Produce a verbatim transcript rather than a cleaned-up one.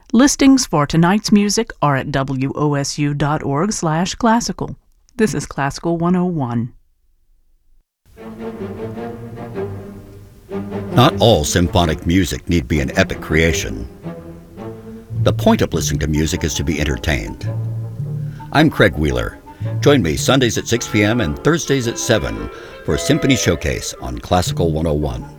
Listings for tonight's music are at W O S U dot org slash classical. This is Classical one oh one. Not all symphonic music need be an epic creation. The point of listening to music is to be entertained. I'm Craig Wheeler. Join me Sundays at six p.m. and Thursdays at seven for Symphony Showcase on Classical one oh one.